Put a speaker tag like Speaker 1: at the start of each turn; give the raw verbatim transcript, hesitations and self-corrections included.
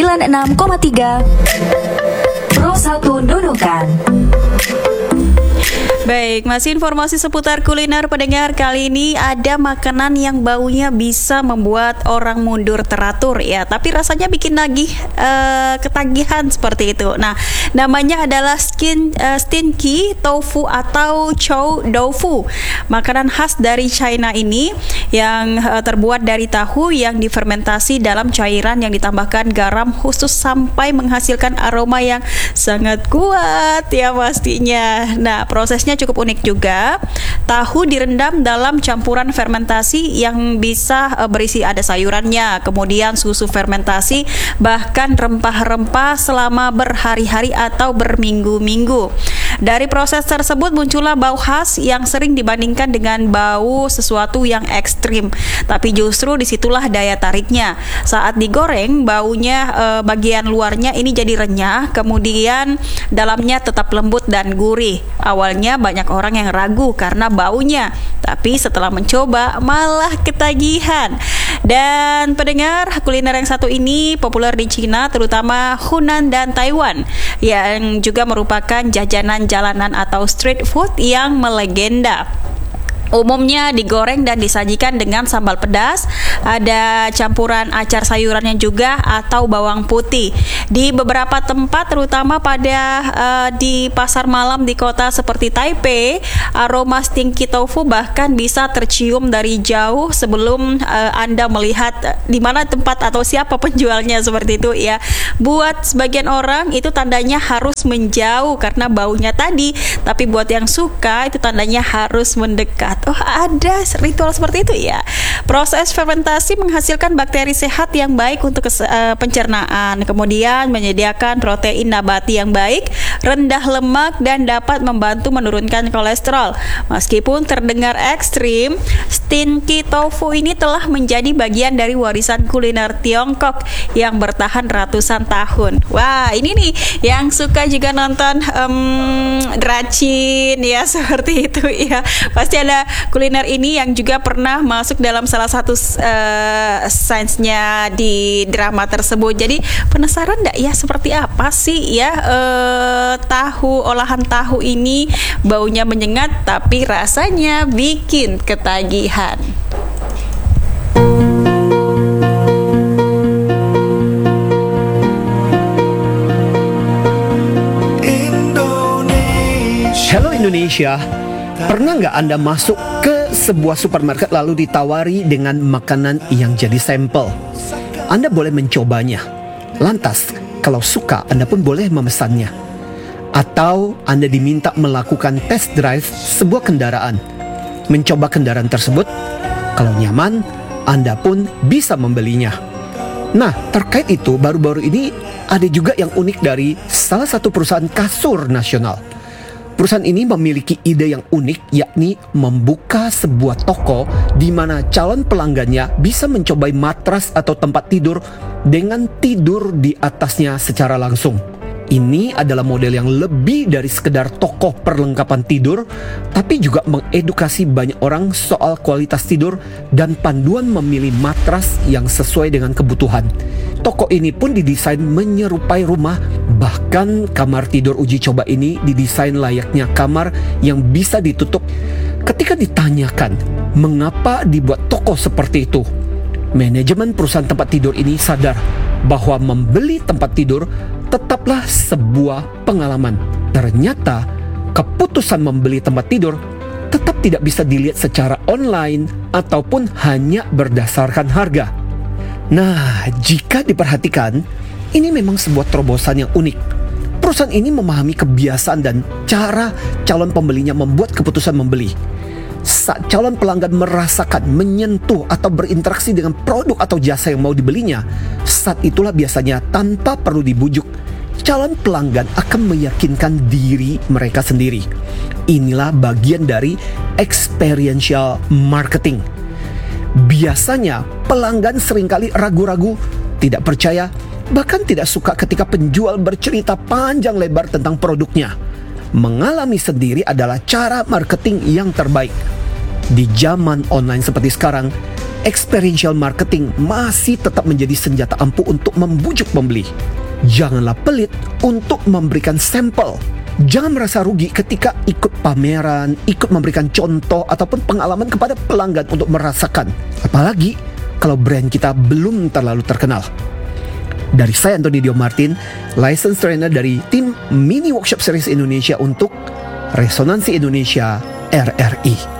Speaker 1: sembilan puluh enam koma tiga Pro satu Nunukan.
Speaker 2: Baik, masih informasi seputar kuliner pendengar. Kali ini ada makanan yang baunya bisa membuat orang mundur teratur ya, tapi rasanya bikin nagih uh, ketagihan seperti itu. Nah, namanya adalah skin uh, stinky tofu atau chow tofu. Makanan khas dari China ini yang uh, terbuat dari tahu yang difermentasi dalam cairan yang ditambahkan garam khusus sampai menghasilkan aroma yang sangat kuat ya pastinya. Nah, prosesnya cukup unik juga. Tahu direndam dalam campuran fermentasi yang bisa uh, berisi ada sayurannya, kemudian susu fermentasi, bahkan rempah-rempah selama berhari-hari atau berminggu-minggu. Dari proses tersebut muncullah bau khas yang sering dibandingkan dengan bau sesuatu yang ekstrim. Tapi justru disitulah daya tariknya. Saat digoreng, baunya uh, bagian luarnya ini jadi renyah, kemudian dalamnya tetap lembut dan gurih. Awalnya banyak orang yang ragu karena baunya, tapi setelah mencoba malah ketagihan. Dan pendengar, kuliner yang satu ini populer di Cina, terutama Hunan dan Taiwan, yang juga merupakan jajanan jalanan atau street food yang melegenda. Umumnya digoreng dan disajikan dengan sambal pedas, ada campuran acar sayurannya juga atau bawang putih. Di beberapa tempat, terutama pada uh, di pasar malam di kota seperti Taipei, aroma stinky tofu bahkan bisa tercium dari jauh sebelum uh, Anda melihat di mana tempat atau siapa penjualnya seperti itu ya. Buat sebagian orang itu tandanya harus menjauh karena baunya tadi, tapi buat yang suka itu tandanya harus mendekat. Oh, ada ritual seperti itu ya. Proses fermentasi menghasilkan bakteri sehat yang baik untuk kes- uh, pencernaan, kemudian menyediakan protein nabati yang baik, rendah lemak, dan dapat membantu menurunkan kolesterol. Meskipun terdengar ekstrim, stinky tofu ini telah menjadi bagian dari warisan kuliner Tiongkok yang bertahan ratusan tahun. Wah, ini nih yang suka juga nonton um, Dracin ya, seperti itu ya. Pasti ada kuliner ini yang juga pernah masuk dalam salah satu uh, sainsnya di drama tersebut. Jadi penasaran enggak ya seperti apa sih ya uh, tahu, olahan tahu ini baunya menyengat tapi rasanya bikin ketagihan.
Speaker 3: Halo Indonesia, pernah nggak Anda masuk ke sebuah supermarket lalu ditawari dengan makanan yang jadi sampel? Anda boleh mencobanya. Lantas, kalau suka Anda pun boleh memesannya. Atau Anda diminta melakukan test drive sebuah kendaraan. Mencoba kendaraan tersebut, kalau nyaman, Anda pun bisa membelinya. Nah, terkait itu, baru-baru ini ada juga yang unik dari salah satu perusahaan kasur nasional. Perusahaan ini memiliki ide yang unik, yakni membuka sebuah toko di mana calon pelanggannya bisa mencobai matras atau tempat tidur dengan tidur di atasnya secara langsung. Ini adalah model yang lebih dari sekedar toko perlengkapan tidur, tapi juga mengedukasi banyak orang soal kualitas tidur dan panduan memilih matras yang sesuai dengan kebutuhan. Toko ini pun didesain menyerupai rumah, bahkan kamar tidur uji coba ini didesain layaknya kamar yang bisa ditutup. Ketika ditanyakan mengapa dibuat toko seperti itu, manajemen perusahaan tempat tidur ini sadar bahwa membeli tempat tidur tetaplah sebuah pengalaman. Ternyata keputusan membeli tempat tidur tetap tidak bisa dilihat secara online ataupun hanya berdasarkan harga. Nah, jika diperhatikan, ini memang sebuah terobosan yang unik. Perusahaan ini memahami kebiasaan dan cara calon pembelinya membuat keputusan membeli. Saat calon pelanggan merasakan, menyentuh, atau berinteraksi dengan produk atau jasa yang mau dibelinya, saat itulah biasanya tanpa perlu dibujuk, calon pelanggan akan meyakinkan diri mereka sendiri. Inilah bagian dari experiential marketing. Biasanya pelanggan seringkali ragu-ragu, tidak percaya, bahkan tidak suka ketika penjual bercerita panjang lebar tentang produknya. Mengalami sendiri adalah cara marketing yang terbaik. Di zaman online seperti sekarang, experiential marketing masih tetap menjadi senjata ampuh untuk membujuk pembeli. Janganlah pelit untuk memberikan sampel. Jangan merasa rugi ketika ikut pameran, ikut memberikan contoh ataupun pengalaman kepada pelanggan untuk merasakan. Apalagi kalau brand kita belum terlalu terkenal. Dari saya Anthony Dio Martin, licensed trainer dari tim Mini Workshop Series Indonesia untuk Resonansi Indonesia R R I.